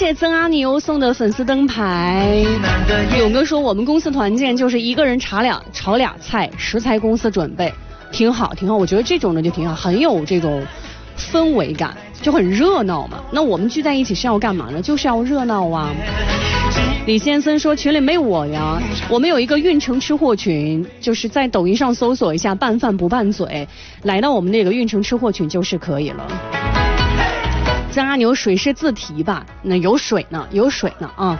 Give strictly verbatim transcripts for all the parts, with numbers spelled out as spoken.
谢曾阿牛送的粉丝灯牌。勇哥说我们公司团建就是一个人炒俩炒俩菜，食材公司准备，挺好挺好。我觉得这种的就挺好，很有这种氛围感，就很热闹嘛。那我们聚在一起是要干嘛呢？就是要热闹啊。李先生说群里没我呀，我们有一个运城吃货群，就是在抖音上搜索一下拌饭不拌嘴，来到我们那个运城吃货群就是可以了。曾阿牛水是自提吧？那有水呢，有水呢啊！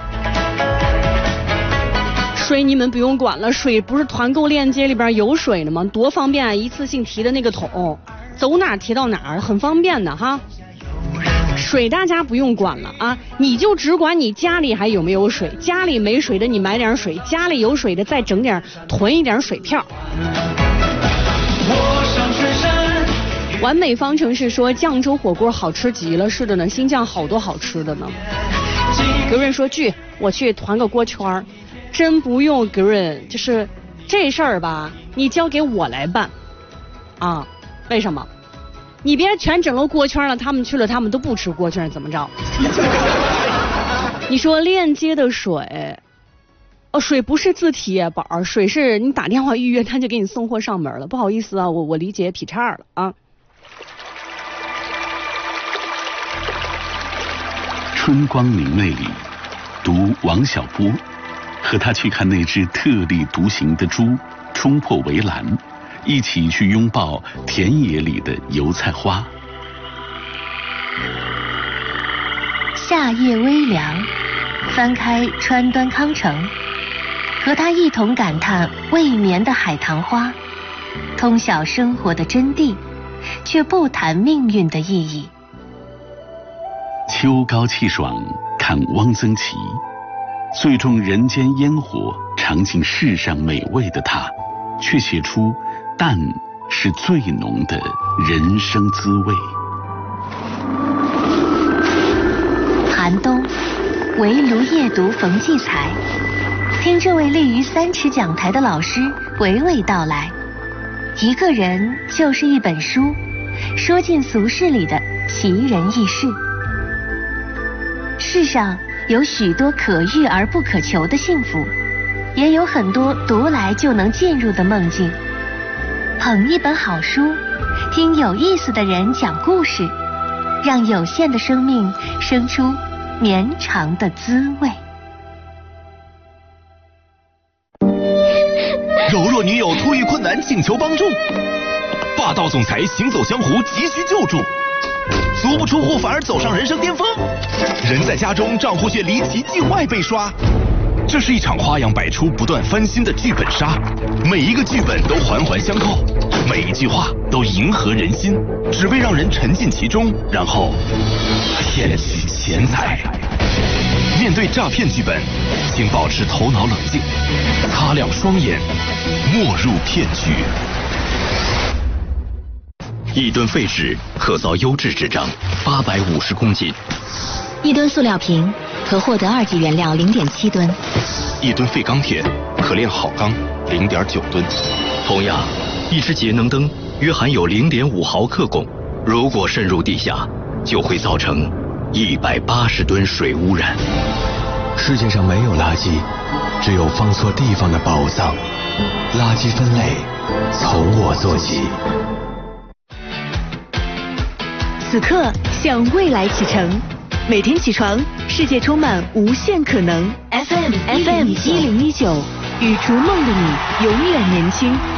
水你们不用管了，水不是团购链接里边有水的吗？多方便啊！一次性提的那个桶，走哪儿提到哪儿，很方便的哈。水大家不用管了啊，你就只管你家里还有没有水，家里没水的你买点水，家里有水的再整点囤一点水票。完美方程式说酱州火锅好吃极了，是的呢，新疆好多好吃的呢。格润说句我去团个锅圈，真不用格润，就是这事儿吧，你交给我来办啊？为什么？你别全整了锅圈了，他们去了他们都不吃锅圈怎么着？你说链接的水，哦，水不是自提宝儿，水是你打电话预约他就给你送货上门了。不好意思啊，我我理解劈叉了啊。 春光明媚里，读王小波，和他去看那只特立独行的猪冲破围栏，一起去拥抱田野里的油菜花。 夏夜微凉，翻开川端康成，和他一同感叹未眠的海棠花，通晓生活的真谛，却不谈命运的意义。 秋高气爽，看汪曾祺，最重人间烟火，尝尽世上美味的他，却写出淡是最浓的人生滋味。 寒冬，围炉夜读冯骥才，听这位立于三尺讲台的老师娓娓道来。一个人就是一本书，说尽俗世里的奇人异事。世上有许多可遇而不可求的幸福，也有很多读来就能进入的梦境。捧一本好书，听有意思的人讲故事，让有限的生命生出绵长的滋味。 柔弱女友突遇困难请求帮助，霸道总裁行走江湖急需救助，足不出户反而走上人生巅峰，人在家中账户却离奇境外被刷。这是一场花样百出不断翻新的剧本杀，每一个剧本都环环相扣，每一句话都迎合人心，只为让人沉浸其中，然后骗取钱财。面对诈骗剧本，请保持头脑冷静，擦亮双眼，莫入骗局。 一吨废纸可造优质纸张八百五十公斤， 一吨塑料瓶可获得二级原料零点七吨， 一吨废钢铁可炼好钢零点九吨。 同样，一支节能灯约含有零点五毫克汞，如果渗入地下，就会造成一百八十吨水污染。 世界上没有垃圾，只有放错地方的宝藏。垃圾分类从我做起。 此刻向未来启程，每天起床，世界充满无限可能。F M F M 一零一九，与逐梦的你永远年轻。